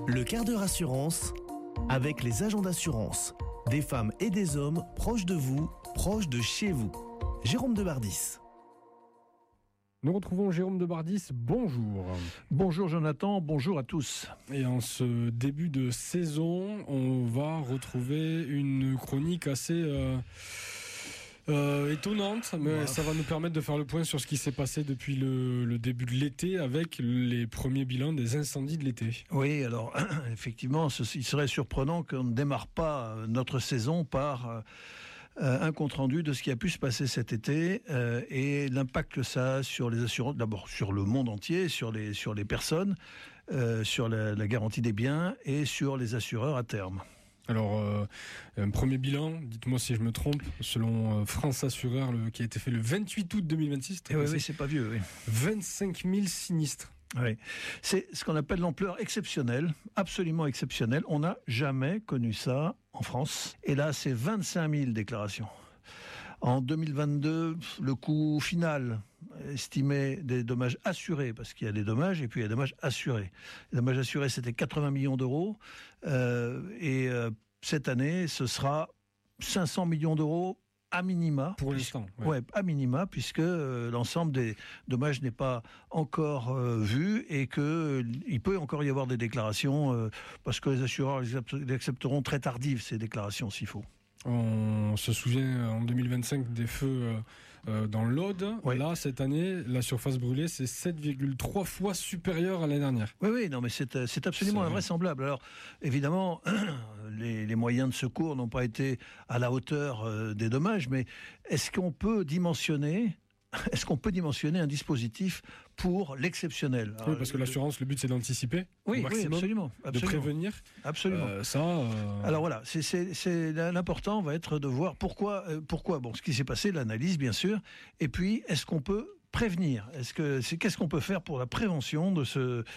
Le quart d'heure assurance avec les agents d'assurance. Des femmes et des hommes proches de vous, proches de chez vous. Jérôme Debardis. Nous retrouvons Jérôme Debardis, bonjour. Bonjour Jonathan, bonjour à tous. Et en ce début de saison, on va retrouver une chronique assez étonnante, mais ça va nous permettre de faire le point sur ce qui s'est passé depuis le début de l'été avec les premiers bilans des incendies de l'été. Oui, alors effectivement, il serait surprenant qu'on ne démarre pas notre saison par un compte-rendu de ce qui a pu se passer cet été et l'impact que ça a sur les assurances, d'abord sur le monde entier, sur les personnes, sur la garantie des biens et sur les assureurs à terme. Alors, un premier bilan, dites-moi si je me trompe, selon France Assureur, qui a été fait le 28 août 2026. Oui, c'est pas vieux, oui. 25 000 sinistres. Oui, c'est ce qu'on appelle l'ampleur exceptionnelle, absolument exceptionnelle. On n'a jamais connu ça en France. Et là, c'est 25 000 déclarations. En 2022, le coût final estimé des dommages assurés, parce qu'il y a des dommages et puis il y a des dommages assurés. Les dommages assurés, c'était 80 millions d'euros. Cette année, ce sera 500 millions d'euros à minima. Pour l'instant. Ouais, à minima, puisque l'ensemble des dommages n'est pas encore vu et il peut encore y avoir des déclarations, parce que les assureurs les accepteront très tardives, ces déclarations, s'il faut. On se souvient en 2025 des feux dans l'Aude. Oui. Là, cette année, la surface brûlée, c'est 7,3 fois supérieure à l'année dernière. Oui, non, mais c'est absolument invraisemblable. Alors, évidemment, les moyens de secours n'ont pas été à la hauteur des dommages, mais est-ce qu'on peut dimensionner un dispositif pour l'exceptionnel? Oui, parce que l'assurance, le but, c'est d'anticiper. Oui, absolument. De prévenir. Absolument. Alors voilà, l'important va être de voir pourquoi. Bon, ce qui s'est passé, l'analyse, bien sûr. Et puis, est-ce qu'on peut prévenir? Qu'est-ce qu'on peut faire pour la prévention de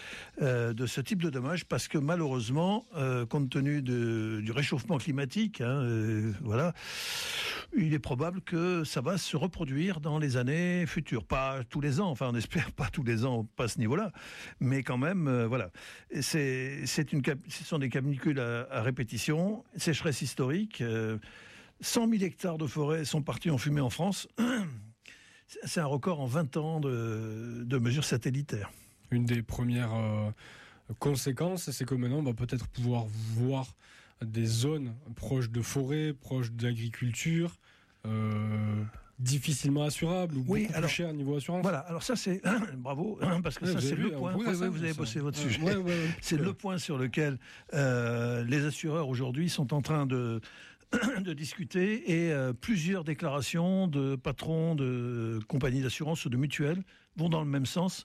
ce type de dommages? Parce que malheureusement, compte tenu du réchauffement climatique, voilà, il est probable que ça va se reproduire dans les années futures. Pas tous les ans, enfin on espère pas tous les ans, pas à ce niveau-là, mais quand même, voilà. Ce sont des canicules à répétition, sécheresse historique, 100 000 hectares de forêt sont partis en fumée en France. C'est un record en 20 ans de mesures satellitaires. Une des premières conséquences, c'est que maintenant, on va peut-être pouvoir voir des zones proches de forêts, proches d'agriculture, difficilement assurables ou beaucoup plus chères niveau assurance. Voilà, alors ça c'est bravo, parce que ça c'est le point. Vous avez bossé votre sujet. C'est le point sur lequel les assureurs aujourd'hui sont en train de discuter, et plusieurs déclarations de patrons de compagnies d'assurance ou de mutuelles vont dans le même sens.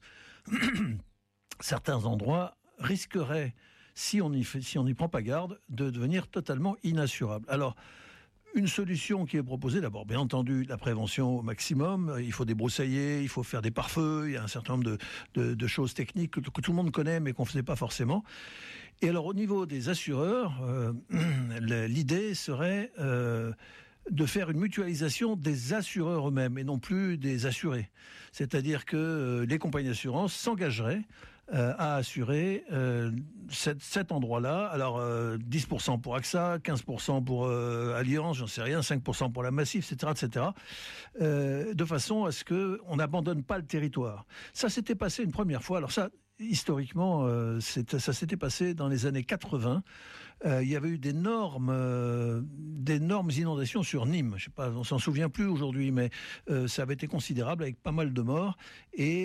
Certains endroits risqueraient, si on n'y prend pas garde, de devenir totalement inassurables. Alors, une solution qui est proposée, d'abord, bien entendu, la prévention au maximum. Il faut débroussailler, il faut faire des pare-feux, il y a un certain nombre de choses techniques que tout le monde connaît, mais qu'on ne faisait pas forcément. Et alors, au niveau des assureurs, l'idée serait de faire une mutualisation des assureurs eux-mêmes et non plus des assurés. C'est-à-dire que les compagnies d'assurance s'engageraient à assurer cet endroit-là. Alors 10% pour AXA, 15% pour Allianz, j'en sais rien, 5% pour la Massif, etc., de façon à ce que on n'abandonne pas le territoire. Ça s'était passé une première fois. Alors ça, historiquement, ça s'était passé dans les années 80. Il y avait eu d'énormes inondations sur Nîmes. Je sais pas, on s'en souvient plus aujourd'hui, mais ça avait été considérable avec pas mal de morts. Et